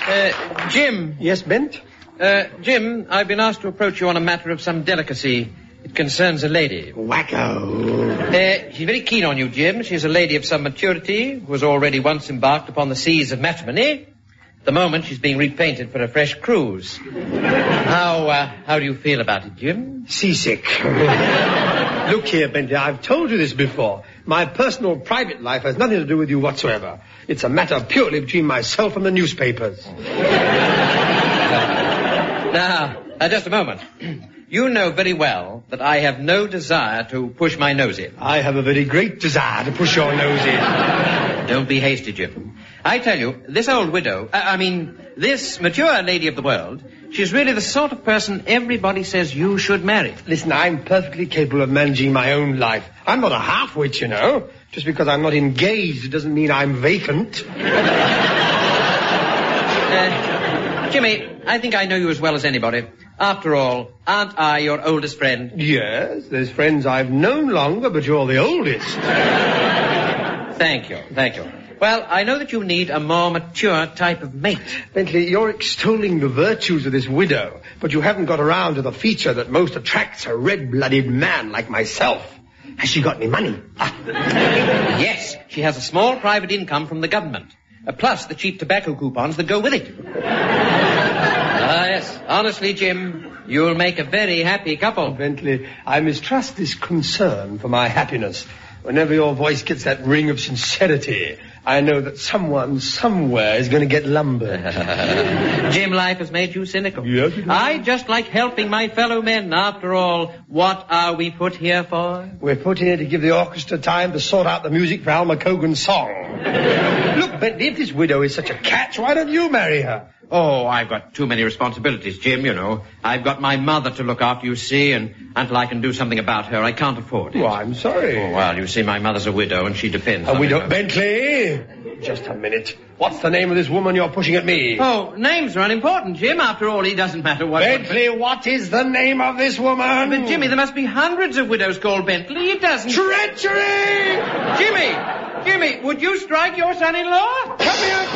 Jim. Yes, Bent? Jim, I've been asked to approach you on a matter of some delicacy. It concerns a lady. Wacko. She's very keen on you, Jim. She's a lady of some maturity who has already once embarked upon the seas of matrimony. At the moment, she's being repainted for a fresh cruise. How do you feel about it, Jim? Seasick. Look here, Bentley, I've told you this before. My personal private life has nothing to do with you whatsoever. It's a matter purely between myself and the newspapers. Now, just a moment. You know very well that I have no desire to push my nose in. I have a very great desire to push your nose in. Don't be hasty, Jim. I tell you, this old widow, this mature lady of the world, she's really the sort of person everybody says you should marry. Listen, I'm perfectly capable of managing my own life. I'm not a half-wit, you know. Just because I'm not engaged, it doesn't mean I'm vacant. Jimmy, I think I know you as well as anybody. After all, aren't I your oldest friend? Yes, there's friends I've known longer, but you're the oldest. Thank you. Well, I know that you need a more mature type of mate. Bentley, you're extolling the virtues of this widow, but you haven't got around to the feature that most attracts a red-blooded man like myself. Has she got any money? Yes, she has a small private income from the government. Plus the cheap tobacco coupons that go with it. Yes. Honestly, Jim, you'll make a very happy couple. Bentley, I mistrust this concern for my happiness. Whenever your voice gets that ring of sincerity, I know that someone somewhere is going to get lumbered. Jim, life has made you cynical. Yes, it has. I just like helping my fellow men. After all, what are we put here for? We're put here to give the orchestra time to sort out the music for Alma Cogan's song. Look, Bentley, if this widow is such a catch, why don't you marry her? Oh, I've got too many responsibilities, Jim, you know. I've got my mother to look after, you see, and until I can do something about her, I can't afford it. Well, I'm sorry. Oh, well, you see, my mother's a widow, and she depends on A widow... her. Bentley! Just a minute. What's the name of this woman you're pushing at me? Oh, names are unimportant, Jim. After all, it doesn't matter what... Bentley, what is the name of this woman? But, Jimmy, there must be hundreds of widows called Bentley. It doesn't... Treachery! Jimmy, would you strike your son-in-law? Come here!